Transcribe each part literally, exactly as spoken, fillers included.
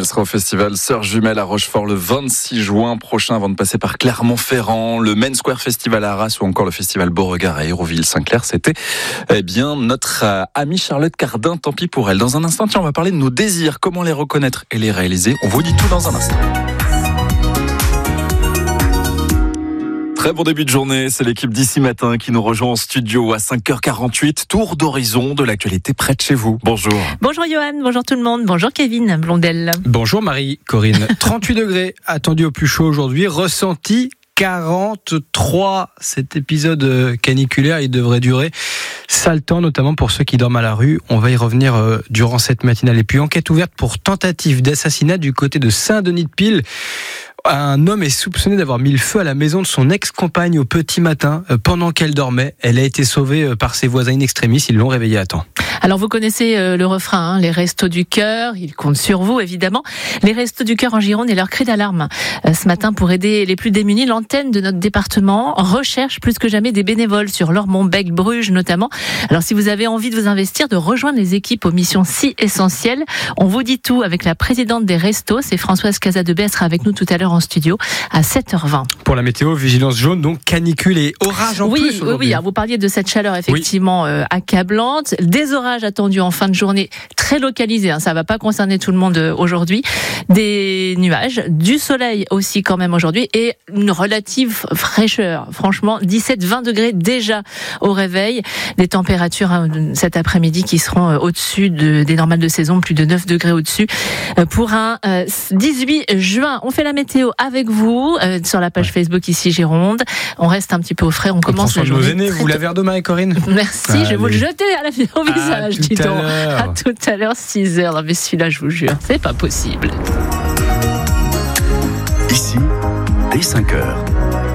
Elle sera au festival Sœurs Jumelles à Rochefort le vingt-six juin prochain avant de passer par Clermont-Ferrand, le Main Square Festival à Arras ou encore le festival Beauregard à Hérouville-Saint-Clair. C'était eh bien notre euh, amie Charlotte Cardin, tant pis pour elle. Dans un instant, tiens, on va parler de nos désirs, comment les reconnaître et les réaliser. On vous dit tout dans un instant. Très bon début de journée, c'est l'équipe d'Ici Matin qui nous rejoint en studio à cinq heures quarante-huit. Tour d'horizon de l'actualité près de chez vous. Bonjour. Bonjour Johan, bonjour tout le monde, bonjour Kevin Blondel. Bonjour Marie, Corinne. trente-huit degrés attendu au plus chaud aujourd'hui, ressenti quarante-trois. Cet épisode caniculaire, il devrait durer. Sale temps, notamment pour ceux qui dorment à la rue. On va y revenir euh, durant cette matinale. Et puis enquête ouverte pour tentative d'assassinat du côté de Saint-Denis-de-Pile. Un homme est soupçonné d'avoir mis le feu à la maison de son ex-compagne au petit matin pendant qu'elle dormait. Elle a été sauvée par ses voisins in extremis. Ils l'ont réveillée à temps. Alors vous connaissez le refrain, hein, les Restos du Cœur, ils comptent sur vous évidemment. Les Restos du Cœur en Gironde et leur cri d'alarme. Ce matin, pour aider les plus démunis, l'antenne de notre département recherche plus que jamais des bénévoles sur Lormont, Bec, Bruges notamment. Alors si vous avez envie de vous investir, de rejoindre les équipes aux missions si essentielles, on vous dit tout avec la présidente des Restos, c'est Françoise Casadebé, elle sera avec nous tout à l'heure en studio à sept heures vingt. Pour la météo, vigilance jaune, donc canicule et orage en oui, plus aujourd'hui. Oui, oui, alors vous parliez de cette chaleur effectivement oui. euh, accablante, des orages attendus en fin de journée, très localisés, hein, ça ne va pas concerner tout le monde euh, aujourd'hui, des nuages, du soleil aussi quand même aujourd'hui et une relative fraîcheur, franchement dix-sept vingt degrés déjà au réveil, des températures hein, cet après-midi qui seront euh, au-dessus de, des normales de saison, plus de neuf degrés au-dessus, euh, pour un euh, dix-huit juin. On fait la météo avec vous euh, sur la page Facebook Ici Gironde. On reste un petit peu au frais. On commence la journée. Aînés, vous lavez de main, Corinne. Merci. Allez. Je vais vous le jeter à la, au visage. À tout à l'heure. À tout à l'heure, six heures. Non, mais celui-là, je vous jure, c'est pas possible. Ici, dès cinq heures.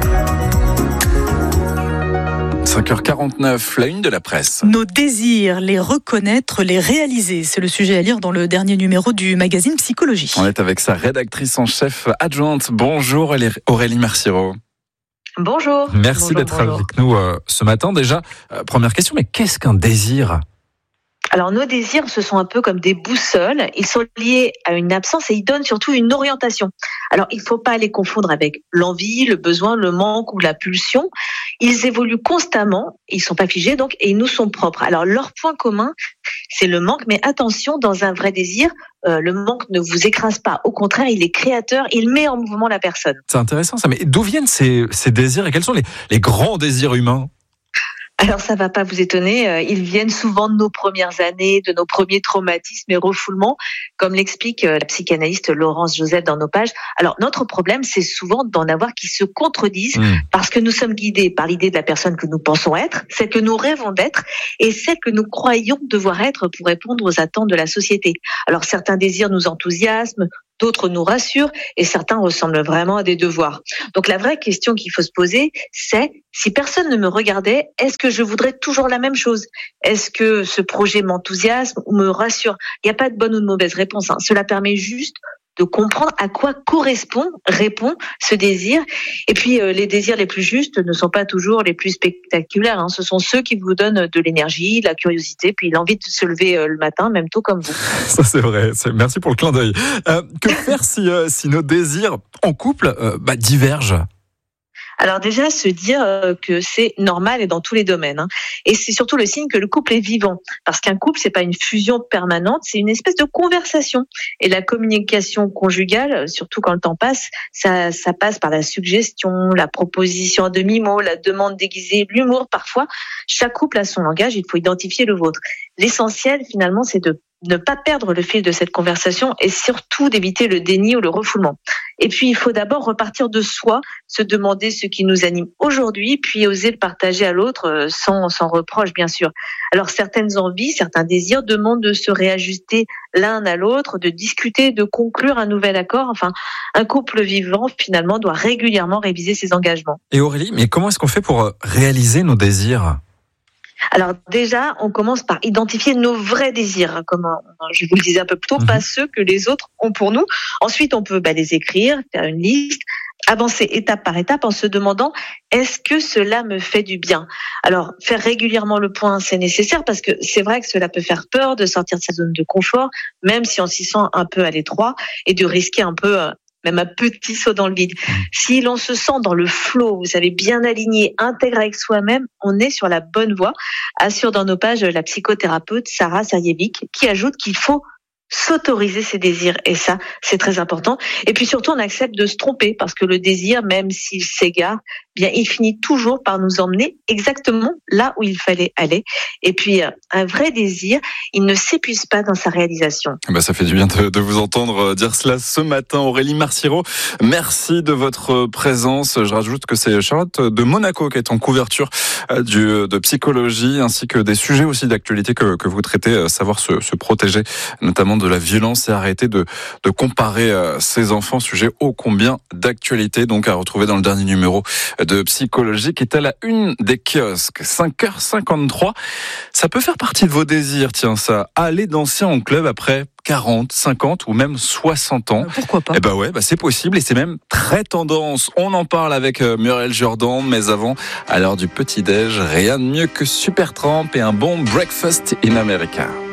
cinq heures quarante-neuf, la une de la presse. Nos désirs, les reconnaître, les réaliser. C'est le sujet à lire dans le dernier numéro du magazine Psychologie. On est avec sa rédactrice en chef adjointe. Bonjour Aurélie Merciero. Bonjour. Merci bonjour, d'être bonjour. avec nous euh, ce matin. Déjà, euh, première question, mais qu'est-ce qu'un désir ? Alors nos désirs, ce sont un peu comme des boussoles. Ils sont liés à une absence et ils donnent surtout une orientation. Alors il ne faut pas les confondre avec l'envie, le besoin, le manque ou la pulsion. Ils évoluent constamment, ils ne sont pas figés donc et ils nous sont propres. Alors leur point commun, c'est le manque. Mais attention, dans un vrai désir, euh, le manque ne vous écrase pas. Au contraire, il est créateur, il met en mouvement la personne. C'est intéressant ça. Mais d'où viennent ces, ces désirs et quels sont les, les grands désirs humains ? Alors ça va pas vous étonner, ils viennent souvent de nos premières années, de nos premiers traumatismes et refoulements, comme l'explique la psychanalyste Laurence Joseph dans nos pages. Alors notre problème, c'est souvent d'en avoir qui se contredisent mmh. parce que nous sommes guidés par l'idée de la personne que nous pensons être, celle que nous rêvons d'être et celle que nous croyons devoir être pour répondre aux attentes de la société. Alors certains désirs nous enthousiasment, d'autres nous rassurent et certains ressemblent vraiment à des devoirs. Donc la vraie question qu'il faut se poser, c'est si personne ne me regardait, est-ce que je voudrais toujours la même chose ? Est-ce que ce projet m'enthousiasme ou me rassure ? Il n'y a pas de bonne ou de mauvaise réponse. Hein. Cela permet juste de comprendre à quoi correspond, répond ce désir. Et puis, euh, les désirs les plus justes ne sont pas toujours les plus spectaculaires. Hein. Ce sont ceux qui vous donnent de l'énergie, de la curiosité, puis l'envie de se lever euh, le matin, même tôt comme vous. Ça, c'est vrai. C'est... Merci pour le clin d'œil. Euh, que faire si, euh, si nos désirs en couple euh, bah, divergent ? Alors déjà, se dire que c'est normal et dans tous les domaines. Hein. Et c'est surtout le signe que le couple est vivant. Parce qu'un couple, c'est pas une fusion permanente, c'est une espèce de conversation. Et la communication conjugale, surtout quand le temps passe, ça, ça passe par la suggestion, la proposition à demi-mot, la demande déguisée, l'humour parfois. Chaque couple a son langage, il faut identifier le vôtre. L'essentiel, finalement, c'est de ne pas perdre le fil de cette conversation et surtout d'éviter le déni ou le refoulement. Et puis, il faut d'abord repartir de soi, se demander ce qui nous anime aujourd'hui, puis oser le partager à l'autre sans, sans reproche, bien sûr. Alors, certaines envies, certains désirs demandent de se réajuster l'un à l'autre, de discuter, de conclure un nouvel accord. Enfin, un couple vivant, finalement, doit régulièrement réviser ses engagements. Et Aurélie, mais comment est-ce qu'on fait pour réaliser nos désirs ? Alors déjà, on commence par identifier nos vrais désirs, comme je vous le disais un peu plus tôt, mmh. pas ceux que les autres ont pour nous. Ensuite, on peut bah, les écrire, faire une liste, avancer étape par étape en se demandant est-ce que cela me fait du bien ? Alors, faire régulièrement le point, c'est nécessaire parce que c'est vrai que cela peut faire peur de sortir de sa zone de confort, même si on s'y sent un peu à l'étroit, et de risquer un peu, euh, même un petit saut dans le vide. Si l'on se sent dans le flow, vous savez, bien aligné, intègre avec soi-même, on est sur la bonne voie, assure dans nos pages la psychothérapeute Sarah Sarjevic, qui ajoute qu'il faut s'autoriser ses désirs, et ça, c'est très important. Et puis surtout, on accepte de se tromper, parce que le désir, même s'il s'égare, bien, il finit toujours par nous emmener exactement là où il fallait aller. Et puis, un vrai désir, il ne s'épuise pas dans sa réalisation. Bah, ça fait du bien de, de vous entendre dire cela ce matin. Aurélie Marciro, merci de votre présence. Je rajoute que c'est Charlotte de Monaco qui est en couverture du, de psychologie, ainsi que des sujets aussi d'actualité que, que vous traitez, savoir se, se protéger, notamment de la violence, et arrêter de, de comparer ses enfants, sujet ô combien d'actualité, donc à retrouver dans le dernier numéro de Psychologie qui est à la une des kiosques. cinq heures cinquante-trois, ça peut faire partie de vos désirs, tiens ça, aller danser en club après quarante, cinquante ou même soixante ans. Pourquoi pas ? Eh ben ouais, bah c'est possible et c'est même très tendance. On en parle avec Muriel Jourdan, mais avant, à l'heure du petit-déj, rien de mieux que Supertramp et un bon breakfast in America.